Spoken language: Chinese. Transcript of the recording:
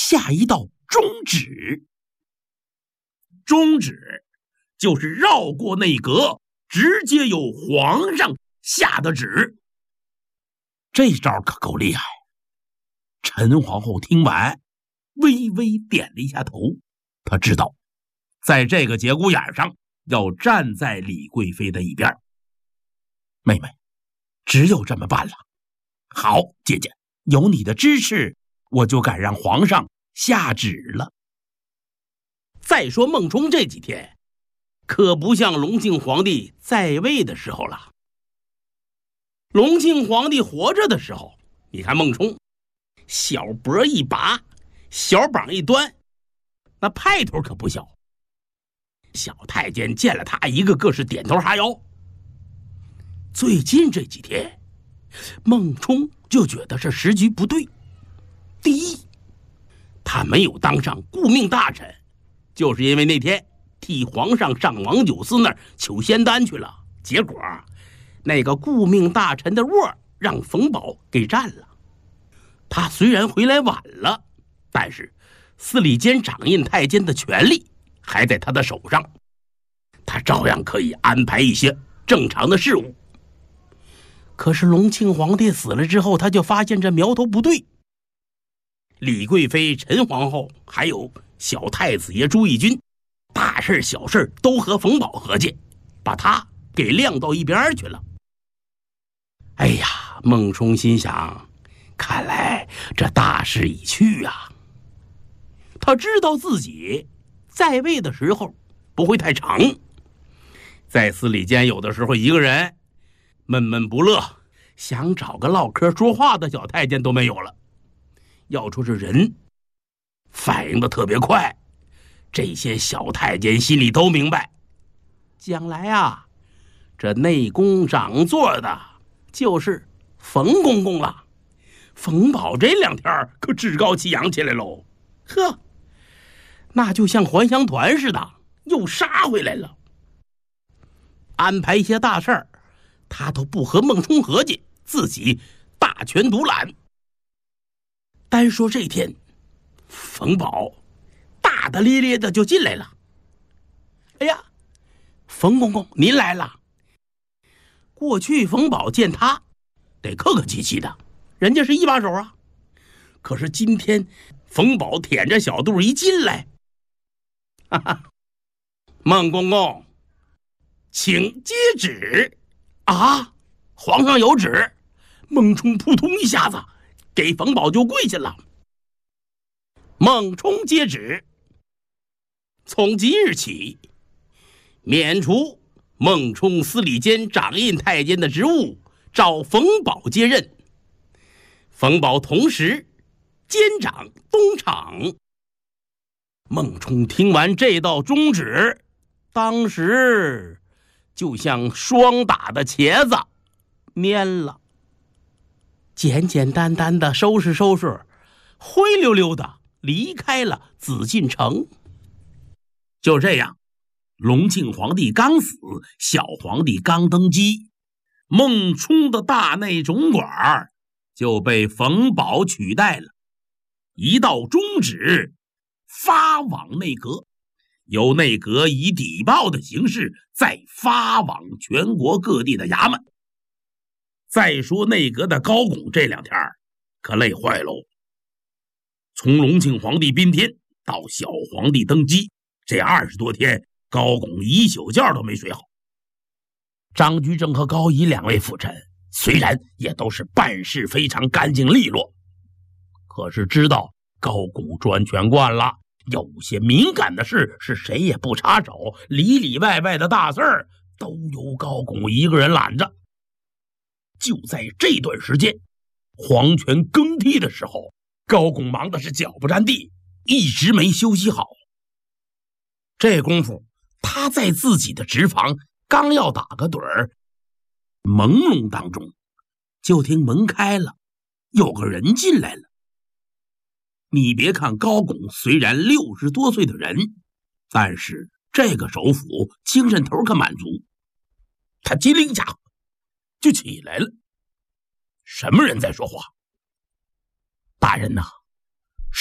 下一道中旨。中旨就是绕过内阁，直接由皇上下的旨。这招可够厉害。陈皇后听完，微微点了一下头，她知道在这个节骨眼上要站在李贵妃的一边。妹妹，只有这么办了。好，姐姐，有你的支持，我就敢让皇上下旨了。再说孟冲这几天可不像隆庆皇帝在位的时候了。隆庆皇帝活着的时候，你看孟冲小脖一拔，小膀一端，那派头可不小。小太监见了他，一个个是点头哈腰。最近这几天，孟冲就觉得这时局不对。第一，他没有当上顾命大臣，就是因为那天替皇上上王九思那儿求仙丹去了，结果那个顾命大臣的窝让冯保给占了。他虽然回来晚了，但是司礼监掌印太监的权力还在他的手上，他照样可以安排一些正常的事务。可是隆庆皇帝死了之后，他就发现这苗头不对。李贵妃、陈皇后还有小太子爷朱翊钧，大事小事都和冯保合计，把他给晾到一边去了。哎呀，孟冲心想，看来这大势已去啊。他知道自己在位的时候不会太长，在司礼监有的时候一个人闷闷不乐，想找个唠嗑说话的小太监都没有了。要说这人反应的特别快，这些小太监心里都明白，将来啊，这内宫掌座的就是冯公公了。冯保这两天可趾高气扬起来喽，呵，那就像还乡团似的，又杀回来了。安排一些大事儿，他都不和孟冲合计，自己大权独揽。单说这天，冯保大大咧咧的就进来了。哎呀，冯公公您来了。过去冯保见他得客客气气的，人家是一把手啊。可是今天冯保腆着小肚一进来，哈哈，孟公公请接旨啊！皇上有旨。孟冲扑通一下子给冯保就跪下了。孟冲接旨，从即日起免除孟冲司礼监掌印太监的职务，召冯保接任。冯保同时监掌东厂。孟冲听完这道中旨，当时就像霜打的茄子，蔫了。简简单单的收拾收拾，灰溜溜的离开了紫禁城。就这样，隆庆皇帝刚死，小皇帝刚登基，孟冲的大内总管就被冯保取代了。一道中旨发往内阁，由内阁以邸报的形式再发往全国各地的衙门。再说内阁的高拱这两天可累坏喽。从隆庆皇帝宾天到小皇帝登基，这20多天，高拱一宿觉都没睡好。张居正和高仪两位辅臣虽然也都是办事非常干净利落，可是知道高拱专权惯了，有些敏感的事是谁也不插手，里里外外的大事儿都由高拱一个人揽着。就在这段时间，皇权更替的时候，高拱忙的是脚不沾地，一直没休息好。这功夫，他在自己的职房刚要打个盹儿，朦胧当中就听门开了，有个人进来了。你别看高拱虽然60多岁的人，但是这个首辅精神头可满足。他机灵一下就起来了。什么人在说话？大人呐，